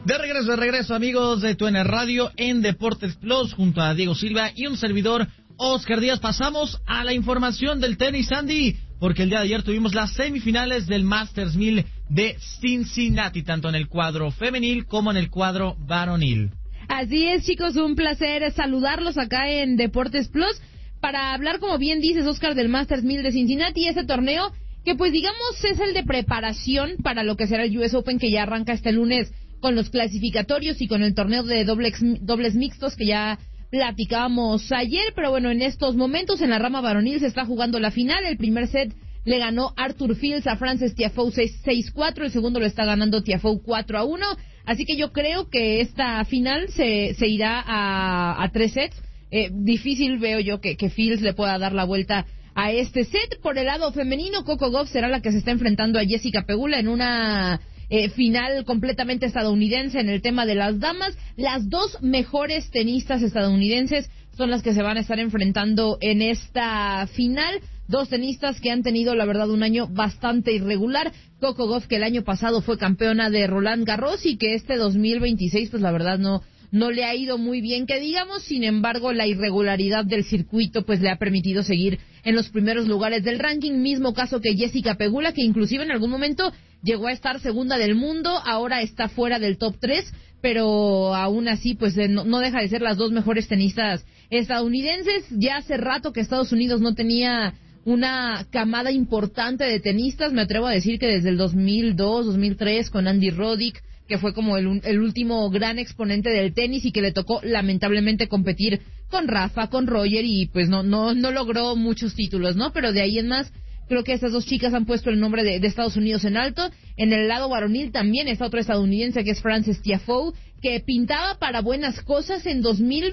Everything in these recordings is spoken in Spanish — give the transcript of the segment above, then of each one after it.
De regreso, amigos de TUDN Radio en Deportes Plus, junto a Diego Silva y un servidor, Oscar Díaz. Pasamos a la información del tenis, Andy, porque el día de ayer tuvimos las semifinales del Masters 1000 de Cincinnati, tanto en el cuadro femenil como en el cuadro varonil. Así es, chicos, un placer saludarlos acá en Deportes Plus para hablar, como bien dices, Oscar, del Masters 1000 de Cincinnati, ese torneo que, pues, digamos, es el de preparación para lo que será el US Open, que ya arranca este lunes con los clasificatorios y con el torneo de dobles mixtos que ya platicábamos ayer. Pero bueno, en estos momentos en la rama varonil se está jugando la final. El primer set le ganó Arthur Fields a Frances Tiafoe 6-4, el segundo lo está ganando Tiafoe 4-1, así que yo creo que esta final se irá a 3 sets. Difícil veo yo que Fields le pueda dar la vuelta a este set. Por el lado femenino, Coco Gauff será la que se está enfrentando a Jessica Pegula en una final completamente estadounidense en el tema de las damas. Las dos mejores tenistas estadounidenses son las que se van a estar enfrentando en esta final. Dos tenistas que han tenido, la verdad, un año bastante irregular. Coco Gauff, que el año pasado fue campeona de Roland Garros, y que este 2026, pues la verdad no le ha ido muy bien, que digamos. Sin embargo, la irregularidad del circuito pues le ha permitido seguir en los primeros lugares del ranking. Mismo caso que Jessica Pegula, que inclusive en algún momento llegó a estar segunda del mundo, ahora está fuera del top 3, pero aún así pues no deja de ser las dos mejores tenistas estadounidenses. Ya hace rato que Estados Unidos no tenía una camada importante de tenistas. Me atrevo a decir que desde el 2002, 2003 con Andy Roddick, que fue como el último gran exponente del tenis y que le tocó lamentablemente competir con Rafa, con Roger, y pues no logró muchos títulos, ¿no? Pero de ahí en más, creo que estas dos chicas han puesto el nombre de Estados Unidos en alto. En el lado varonil también está otra estadounidense, que es Frances Tiafoe, que pintaba para buenas cosas en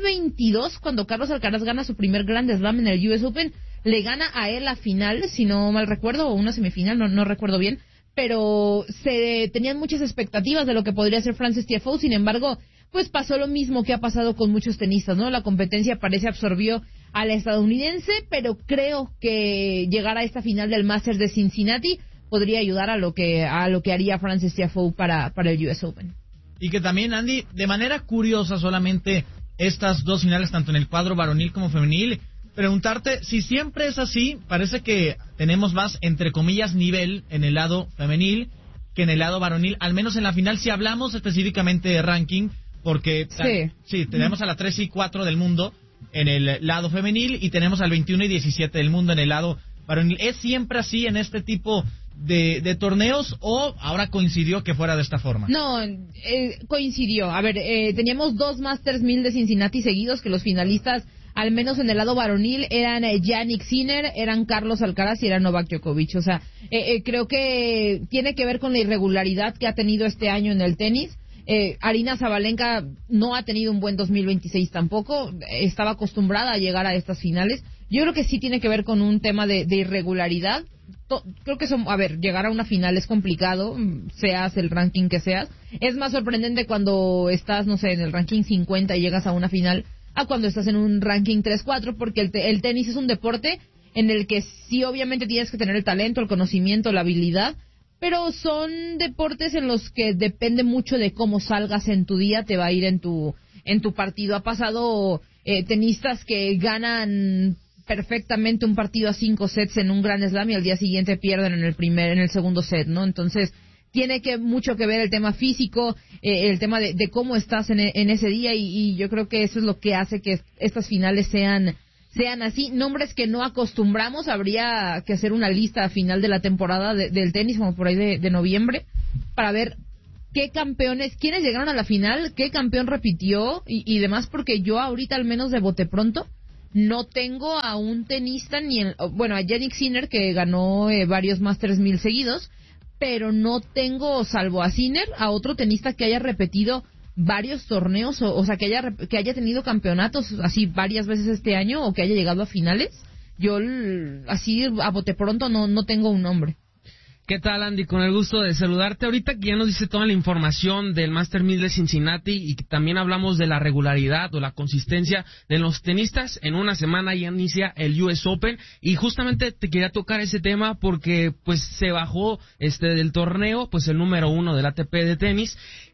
2022, cuando Carlos Alcaraz gana su primer Grand Slam en el US Open. Le gana a él la final, si no mal recuerdo, o una semifinal, no recuerdo bien, pero se tenían muchas expectativas de lo que podría ser Frances Tiafoe. Sin embargo, pues pasó lo mismo que ha pasado con muchos tenistas, ¿no? La competencia parece absorbió a la estadounidense, pero creo que llegar a esta final del Masters de Cincinnati podría ayudar a lo que haría Frances Tiafoe para el US Open. Y que también, Andy, de manera curiosa, solamente estas dos finales, tanto en el cuadro varonil como femenil, preguntarte si siempre es así. Parece que tenemos más, entre comillas, nivel en el lado femenil que en el lado varonil, al menos en la final, si hablamos específicamente de ranking, porque sí tenemos a la 3 y 4 del mundo en el lado femenil y tenemos al 21 y 17 del mundo en el lado varonil. ¿Es siempre así en este tipo de torneos, o ahora coincidió que fuera de esta forma? No, coincidió. A ver, teníamos dos Masters 1000 de Cincinnati seguidos, que los finalistas, al menos en el lado varonil, eran Jannik Sinner, eran Carlos Alcaraz y era Novak Djokovic. O sea, creo que tiene que ver con la irregularidad que ha tenido este año en el tenis. Aryna Sabalenka no ha tenido un buen 2026 tampoco, estaba acostumbrada a llegar a estas finales. Yo creo que sí tiene que ver con un tema de irregularidad. Creo que llegar a una final es complicado, seas el ranking que seas. Es más sorprendente cuando estás, no sé, en el ranking 50 y llegas a una final, a cuando estás en un ranking 3-4, porque el tenis es un deporte en el que sí, obviamente tienes que tener el talento, el conocimiento, la habilidad, pero son deportes en los que depende mucho de cómo salgas en tu día, te va a ir en tu partido. Ha pasado tenistas que ganan perfectamente un partido a 5 sets en un Grand Slam y al día siguiente pierden en el segundo set, ¿no? Entonces tiene mucho que ver el tema físico, el tema de cómo estás en ese día, y yo creo que eso es lo que hace que estas finales sean así. Nombres que no acostumbramos, habría que hacer una lista a final de la temporada del tenis, como por ahí de noviembre, para ver qué campeones, quiénes llegaron a la final, qué campeón repitió y demás, porque yo ahorita, al menos de bote pronto, no tengo a un tenista a Jannik Sinner, que ganó varios Masters 1000 seguidos, pero no tengo, salvo a Sinner, a otro tenista que haya repetido varios torneos, o sea, que haya tenido campeonatos así varias veces este año, o que haya llegado a finales. Yo así a bote pronto no tengo un nombre. ¿Qué tal, Andy? Con el gusto de saludarte. Ahorita que ya nos dice toda la información del Master 1000 de Cincinnati, y que también hablamos de la regularidad o la consistencia de los tenistas, en una semana ya inicia el US Open, y justamente te quería tocar ese tema porque pues se bajó del torneo pues el número 1 del ATP de tenis.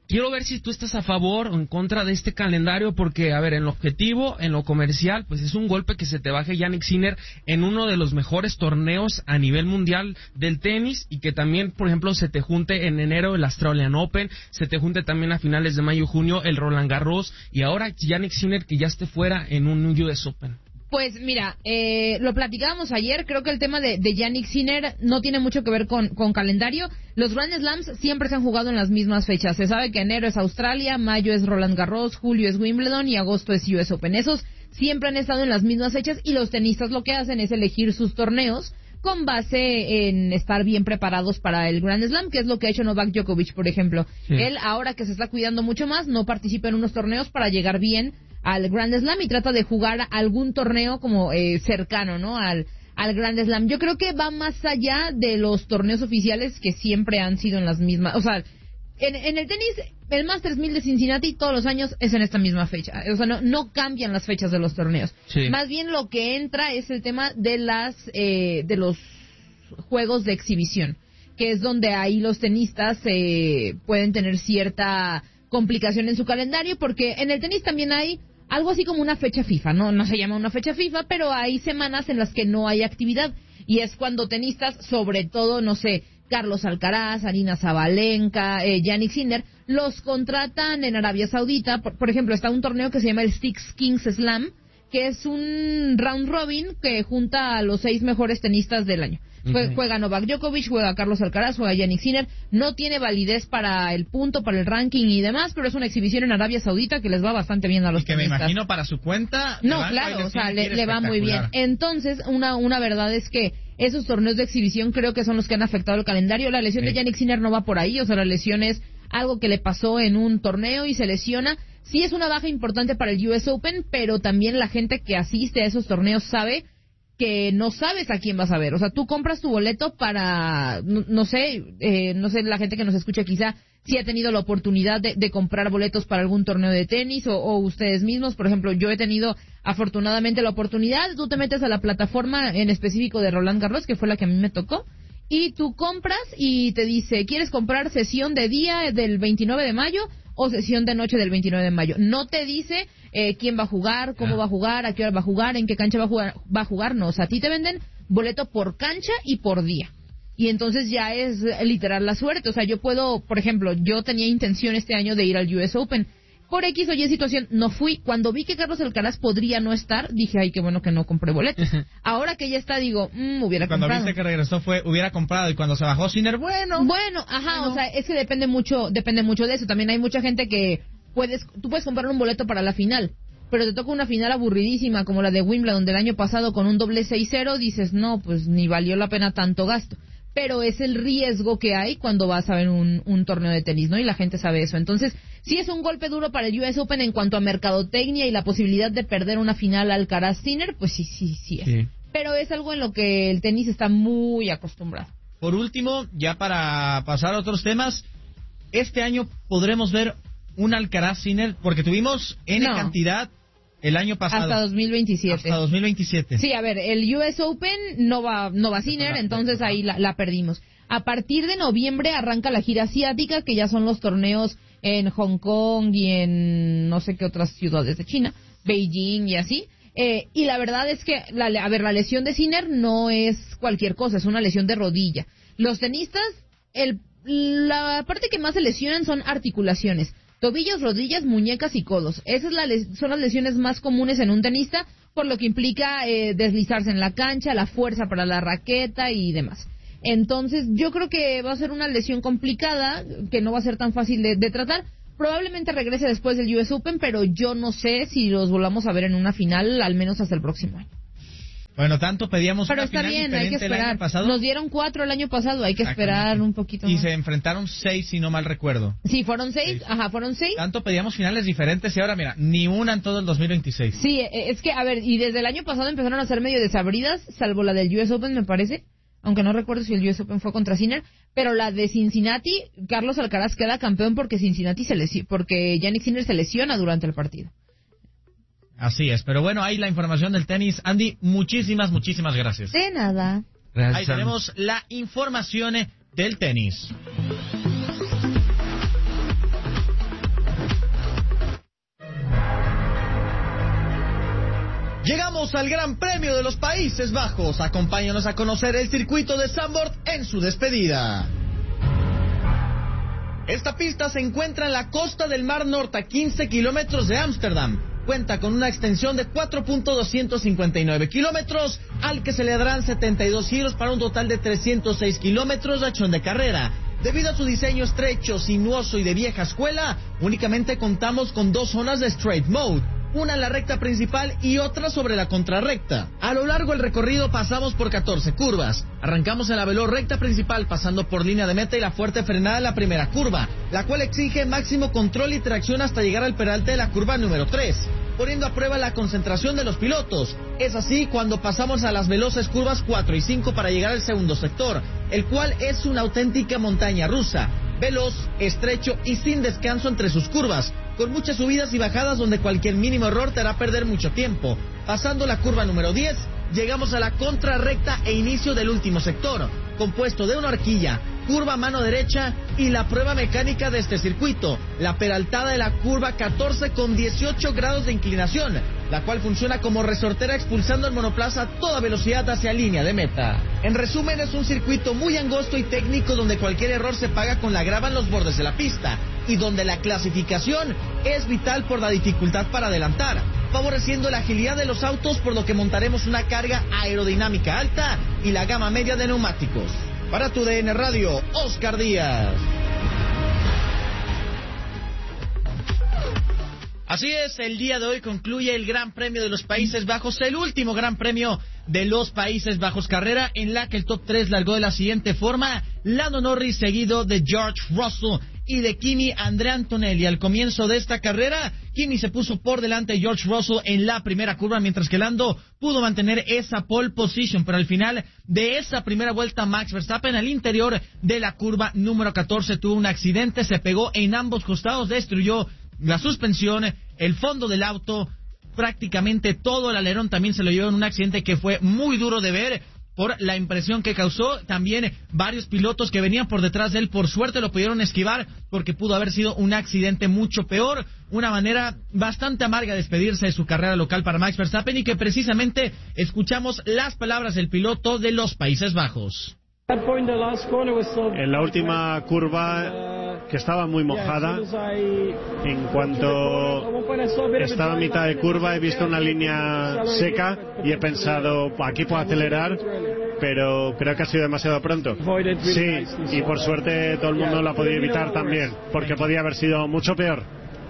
quiero ver si tú estás a favor o en contra de este calendario, porque, a ver, en lo objetivo, en lo comercial, pues es un golpe que se te baje Jannik Sinner en uno de los mejores torneos a nivel mundial del tenis, y que también, por ejemplo, se te junte en enero el Australian Open, se te junte también a finales de mayo y junio el Roland Garros, y ahora Jannik Sinner que ya esté fuera en un US Open. Pues mira, lo platicábamos ayer, creo que el tema de Jannik Sinner no tiene mucho que ver con calendario. Los Grand Slams siempre se han jugado en las mismas fechas. Se sabe que enero es Australia, mayo es Roland Garros, julio es Wimbledon y agosto es US Open. Esos siempre han estado en las mismas fechas, y los tenistas lo que hacen es elegir sus torneos con base en estar bien preparados para el Grand Slam, que es lo que ha hecho Novak Djokovic, por ejemplo. Sí. Él, ahora que se está cuidando mucho más, no participa en unos torneos para llegar bien al Grand Slam y trata de jugar algún torneo como cercano, ¿no? Al Grand Slam. Yo creo que va más allá de los torneos oficiales que siempre han sido en las mismas, o sea, en el tenis, el Masters 1000 de Cincinnati todos los años es en esta misma fecha. O sea, no cambian las fechas de los torneos. Sí. Más bien lo que entra es el tema de de los juegos de exhibición, que es donde ahí los tenistas pueden tener cierta complicación en su calendario, porque en el tenis también hay algo así como una fecha FIFA, no se llama una fecha FIFA, pero hay semanas en las que no hay actividad, y es cuando tenistas, sobre todo, no sé, Carlos Alcaraz, Aryna Sabalenka, Jannik Sinner, los contratan en Arabia Saudita. Por ejemplo, está un torneo que se llama el Six Kings Slam, que es un round robin que junta a los 6 mejores tenistas del año. Juega Novak Djokovic, juega Carlos Alcaraz, juega Jannik Sinner. No tiene validez para el punto, para el ranking y demás, pero es una exhibición en Arabia Saudita que les va bastante bien a los tenistas. Y que me imagino para su cuenta... No, claro, o sea, le va muy bien. Entonces, una verdad es que esos torneos de exhibición creo que son los que han afectado el calendario. La lesión de Jannik Sinner no va por ahí, o sea, la lesión es algo que le pasó en un torneo y se lesiona. Sí es una baja importante para el US Open, pero también la gente que asiste a esos torneos sabe que no sabes a quién vas a ver. O sea, tú compras tu boleto para, no sé, la gente que nos escucha quizá sí ha tenido la oportunidad de comprar boletos para algún torneo de tenis, o ustedes mismos. Por ejemplo, yo he tenido afortunadamente la oportunidad. Tú te metes a la plataforma en específico de Roland Garros, que fue la que a mí me tocó, y tú compras y te dice, ¿quieres comprar sesión de día del 29 de mayo o sesión de noche del 29 de mayo? No te dice quién va a jugar, cómo va a jugar, a qué hora va a jugar, en qué cancha va a jugar, no. O sea, a ti te venden boleto por cancha y por día. Y entonces ya es literal la suerte. O sea, yo puedo, por ejemplo, yo tenía intención este año de ir al US Open. Por X o Y situación no fui. Cuando vi que Carlos Alcaraz podría no estar, dije, ay, qué bueno que no compré boletos. Ahora que ya está, digo, hubiera comprado. Cuando viste que regresó hubiera comprado, y cuando se bajó Sinner, bueno, o sea, es que depende mucho de eso. También hay mucha gente que tú puedes comprar un boleto para la final, pero te toca una final aburridísima como la de Wimbledon del año pasado con un doble 6-0, dices, no, pues ni valió la pena tanto gasto. Pero es el riesgo que hay cuando vas a ver un torneo de tenis, ¿no? Y la gente sabe eso. Entonces, sí es un golpe duro para el US Open en cuanto a mercadotecnia y la posibilidad de perder una final Alcaraz-Sinner, pues sí es. Sí. Pero es algo en lo que el tenis está muy acostumbrado. Por último, ya para pasar a otros temas, este año podremos ver un Alcaraz-Sinner, porque tuvimos cantidad el año pasado. Hasta 2027. Hasta 2027. Sí, a ver, el US Open no va Sinner, entonces ahí la perdimos. A partir de noviembre arranca la gira asiática, que ya son los torneos en Hong Kong y en no sé qué otras ciudades de China, Beijing y así. Y la verdad es que, la lesión de Sinner no es cualquier cosa, es una lesión de rodilla. Los tenistas, la parte que más se lesionan son articulaciones. Tobillos, rodillas, muñecas y codos. Esas son las lesiones más comunes en un tenista, por lo que implica deslizarse en la cancha, la fuerza para la raqueta y demás. Entonces, yo creo que va a ser una lesión complicada, que no va a ser tan fácil de tratar. Probablemente regrese después del US Open, pero yo no sé si los volvamos a ver en una final, al menos hasta el próximo año. Bueno, tanto pedíamos pero una está final bien, diferente hay que esperar. El año pasado. Nos dieron 4 el año pasado, hay que esperar un poquito más. Y se enfrentaron 6, si no mal recuerdo. Sí, fueron 6, fueron 6. Tanto pedíamos finales diferentes y ahora, mira, ni una en todo el 2026. Sí, es que, a ver, y desde el año pasado empezaron a ser medio desabridas, salvo la del US Open, me parece, aunque no recuerdo si el US Open fue contra Sinner, pero la de Cincinnati, Carlos Alcaraz queda campeón porque porque Jannik Sinner se lesiona durante el partido. Así es, pero bueno, ahí la información del tenis. Andy, muchísimas gracias. De nada. Gracias. Ahí tenemos la información del tenis. Llegamos al Gran Premio de los Países Bajos. Acompáñanos a conocer el circuito de Zandvoort en su despedida. Esta pista se encuentra en la costa del Mar Norte, a 15 kilómetros de Ámsterdam. Cuenta con una extensión de 4.259 kilómetros, al que se le darán 72 giros para un total de 306 kilómetros de acción de carrera. Debido a su diseño estrecho, sinuoso y de vieja escuela, únicamente contamos con 2 zonas de straight mode, una en la recta principal y otra sobre la contrarrecta. A lo largo del recorrido pasamos por 14 curvas. Arrancamos en la veloz recta principal, pasando por línea de meta y la fuerte frenada en la primera curva, la cual exige máximo control y tracción hasta llegar al peralte de la curva número 3, poniendo a prueba la concentración de los pilotos. Es así cuando pasamos a las veloces curvas 4 y 5 para llegar al segundo sector, el cual es una auténtica montaña rusa, veloz, estrecho y sin descanso entre sus curvas, con muchas subidas y bajadas donde cualquier mínimo error te hará perder mucho tiempo. Pasando la curva número 10, llegamos a la contrarrecta e inicio del último sector, compuesto de una horquilla, curva a mano derecha y la prueba mecánica de este circuito, la peraltada de la curva 14 con 18 grados de inclinación, la cual funciona como resortera expulsando el monoplaza a toda velocidad hacia línea de meta. En resumen, es un circuito muy angosto y técnico donde cualquier error se paga con la grava en los bordes de la pista y donde la clasificación es vital por la dificultad para adelantar, favoreciendo la agilidad de los autos, por lo que montaremos una carga aerodinámica alta y la gama media de neumáticos. Para tu DN Radio, Oscar Díaz. Así es, el día de hoy concluye el Gran Premio de los Países Bajos, el último Gran Premio de los Países Bajos, carrera en la que el top 3 largó de la siguiente forma: Lando Norris, seguido de George Russell y de Kimi Andrea Antonelli. Al comienzo de esta carrera, Kimi se puso por delante de George Russell en la primera curva, mientras que Lando pudo mantener esa pole position, pero al final de esa primera vuelta, Max Verstappen, al interior de la curva número 14, tuvo un accidente, se pegó en ambos costados, destruyó la suspensión, el fondo del auto, prácticamente todo el alerón también se lo llevó en un accidente que fue muy duro de ver por la impresión que causó. También varios pilotos que venían por detrás de él, por suerte lo pudieron esquivar, porque pudo haber sido un accidente mucho peor. Una manera bastante amarga de despedirse de su carrera local para Max Verstappen, y que precisamente escuchamos las palabras del piloto de los Países Bajos. En la última curva, que estaba muy mojada, en cuanto estaba a mitad de curva he visto una línea seca y he pensado, aquí puedo acelerar, pero creo que ha sido demasiado pronto. Sí, y por suerte todo el mundo lo ha podido evitar también, porque podía haber sido mucho peor.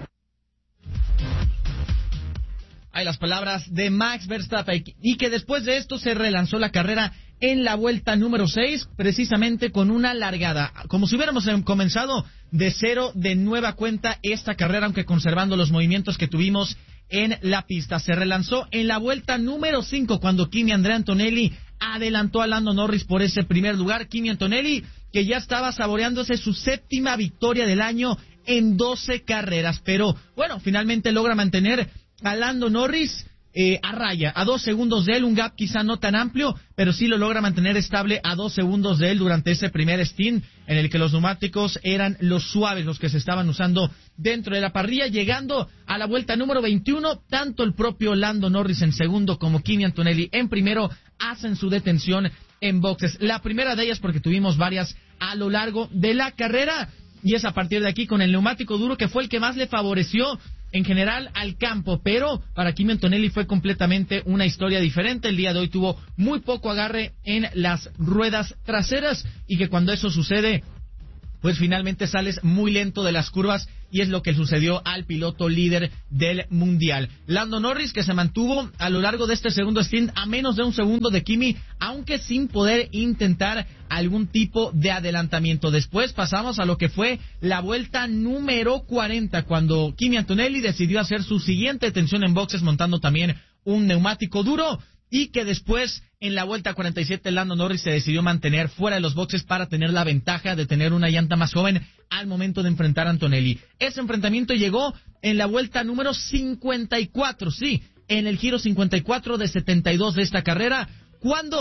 Hay las palabras de Max Verstappen, y que después de esto se relanzó la carrera en la vuelta número 6, precisamente con una largada, como si hubiéramos comenzado de cero de nueva cuenta esta carrera, aunque conservando los movimientos que tuvimos en la pista. Se relanzó en la vuelta número 5, cuando Kimi Andrea Antonelli adelantó a Lando Norris por ese primer lugar. Kimi Antonelli, que ya estaba saboreándose su 7ª victoria del año en 12 carreras, pero bueno, finalmente logra mantener a Lando Norris a raya, a 2 segundos de él, un gap quizá no tan amplio, pero sí lo logra mantener estable a 2 segundos de él durante ese primer stint, en el que los neumáticos eran los suaves, los que se estaban usando dentro de la parrilla. Llegando a la vuelta número 21, tanto el propio Lando Norris en segundo como Kimi Antonelli en primero hacen su detención en boxes. La primera de ellas porque tuvimos varias a lo largo de la carrera, y es a partir de aquí con el neumático duro que fue el que más le favoreció en general al campo, pero para Kimi Antonelli fue completamente una historia diferente. El día de hoy tuvo muy poco agarre en las ruedas traseras, y que cuando eso sucede, pues finalmente sales muy lento de las curvas, y es lo que sucedió al piloto líder del mundial. Lando Norris, que se mantuvo a lo largo de este segundo stint a menos de 1 segundo de Kimi, aunque sin poder intentar algún tipo de adelantamiento. Después pasamos a lo que fue la vuelta número 40, cuando Kimi Antonelli decidió hacer su siguiente detención en boxes montando también un neumático duro, y que después en la vuelta 47 Lando Norris se decidió mantener fuera de los boxes para tener la ventaja de tener una llanta más joven al momento de enfrentar a Antonelli. Ese enfrentamiento llegó en la vuelta número 54, sí, en el giro 54 de 72 de esta carrera, cuando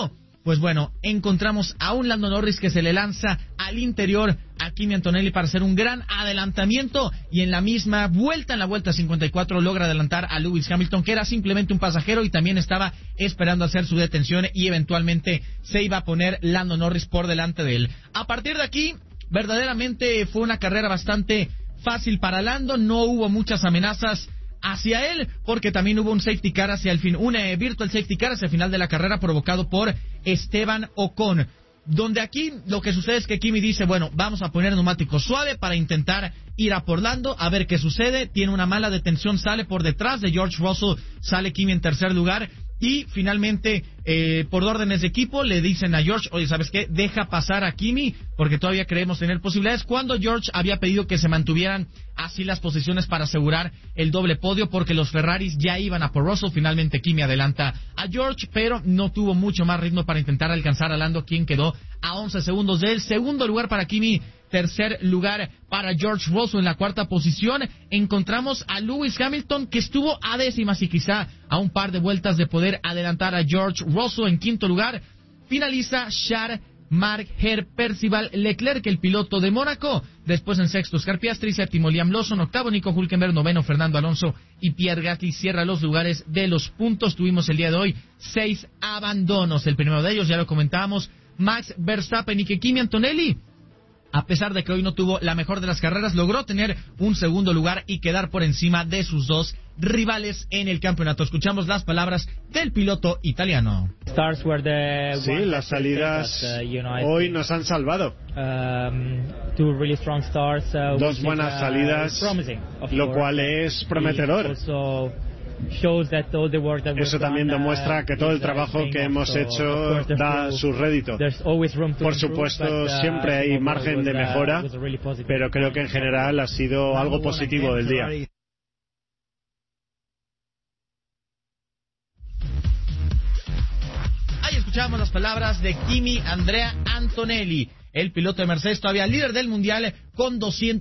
pues bueno, encontramos a un Lando Norris que se le lanza al interior a Kimi Antonelli para hacer un gran adelantamiento, y en la misma vuelta, en la vuelta 54, logra adelantar a Lewis Hamilton, que era simplemente un pasajero y también estaba esperando hacer su detención, y eventualmente se iba a poner Lando Norris por delante de él. A partir de aquí, verdaderamente fue una carrera bastante fácil para Lando, no hubo muchas amenazas hacia él, porque también hubo un safety car hacia el fin, un virtual safety car hacia el final de la carrera provocado por Esteban Ocon, donde aquí lo que sucede es que Kimi dice, bueno, vamos a poner neumático suave para intentar ir a por Lando, a ver qué sucede. Tiene una mala detención, sale por detrás de George Russell, sale Kimi en tercer lugar, y finalmente, por órdenes de equipo, le dicen a George, oye, ¿sabes qué? Deja pasar a Kimi, porque todavía creemos tener posibilidades, cuando George había pedido que se mantuvieran así las posiciones para asegurar el doble podio, porque los Ferraris ya iban a por Russell. Finalmente Kimi adelanta a George, pero no tuvo mucho más ritmo para intentar alcanzar a Lando, quien quedó a 11 segundos del segundo lugar para Kimi. Tercer lugar para George Russell. En la cuarta posición encontramos a Lewis Hamilton, que estuvo a décimas y quizá a un par de vueltas de poder adelantar a George Russell. En quinto lugar finaliza Charles Marc Percival Leclerc, el piloto de Mónaco. Después en sexto Oscar Piastri, séptimo Liam Lawson, octavo Nico Hülkenberg, noveno Fernando Alonso y Pierre Gasly cierra los lugares de los puntos. Tuvimos el día de hoy 6 abandonos. El primero de ellos, ya lo comentábamos, Max Verstappen, y que Kimi Antonelli, a pesar de que hoy no tuvo la mejor de las carreras, logró tener un segundo lugar y quedar por encima de sus dos rivales en el campeonato. Escuchamos las palabras del piloto italiano. Sí, las salidas hoy nos han salvado. Dos buenas salidas, lo cual es prometedor. Eso también demuestra que todo el trabajo que hemos hecho da su rédito. Por supuesto, siempre hay margen de mejora, pero creo que en general ha sido algo positivo del día. Ahí escuchamos las palabras de Kimi Andrea Antonelli, el piloto de Mercedes, todavía líder del mundial con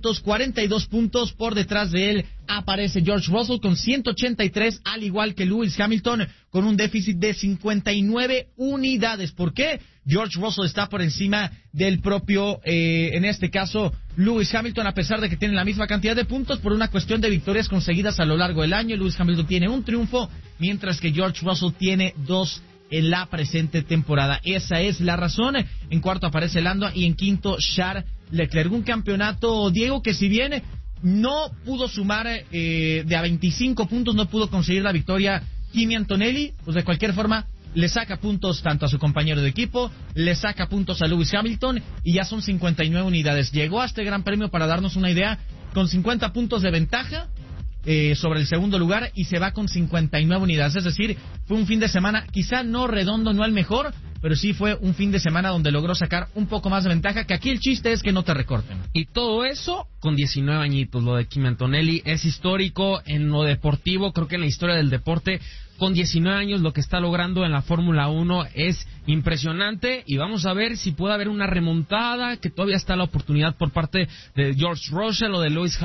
242 puntos. Por detrás de él aparece George Russell con 183, al igual que Lewis Hamilton con un déficit de 59 unidades. ¿Por qué? George Russell está por encima del propio, en este caso, Lewis Hamilton, a pesar de que tienen la misma cantidad de puntos por una cuestión de victorias conseguidas a lo largo del año. Lewis Hamilton tiene un triunfo, mientras que George Russell tiene 2 en la presente temporada. Esa es la razón. En cuarto aparece Lando y en quinto Charles Leclerc. Un campeonato, Diego, que si bien no pudo sumar de a 25 puntos, no pudo conseguir la victoria Kimi Antonelli, pues de cualquier forma le saca puntos tanto a su compañero de equipo, le saca puntos a Lewis Hamilton, y ya son 59 unidades. Llegó a este gran premio, para darnos una idea, con 50 puntos de ventaja sobre el segundo lugar, y se va con 59 unidades. Es decir, fue un fin de semana quizá no redondo, no el mejor, pero sí fue un fin de semana donde logró sacar un poco más de ventaja, que aquí el chiste es que no te recorten. Y todo eso con 19 añitos. Lo de Kimi Antonelli es histórico en lo deportivo, creo que en la historia del deporte. Con 19 años lo que está logrando en la Fórmula 1 es impresionante, y vamos a ver si puede haber una remontada, que todavía está la oportunidad por parte de George Russell o de Lewis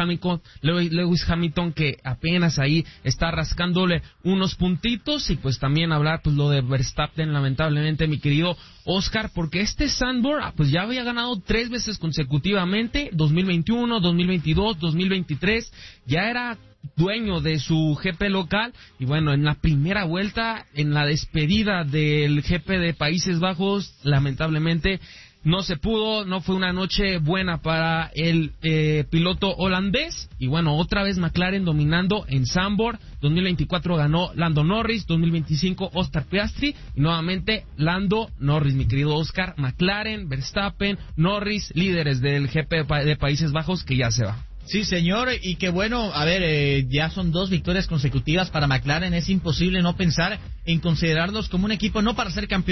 Hamilton, que apenas ahí está rascándole unos puntitos. Y pues también hablar pues lo de Verstappen, lamentablemente, mi querido Oscar, porque este Zandvoort pues ya había ganado 3 veces consecutivamente, 2021, 2022, 2023, ya era dueño de su GP local, y bueno, en la primera vuelta, en la despedida del GP de Países Bajos, lamentablemente no se pudo, no fue una noche buena para el piloto holandés. Y bueno, otra vez McLaren dominando en Zandvoort. 2024 ganó Lando Norris, 2025 Oscar Piastri, y nuevamente Lando Norris, mi querido Oscar. McLaren, Verstappen, Norris, líderes del GP de Países Bajos, que ya se va. Sí, señor, y que bueno, a ver, ya son 2 victorias consecutivas para McLaren. Es imposible no pensar en considerarlos como un equipo, no para ser campeón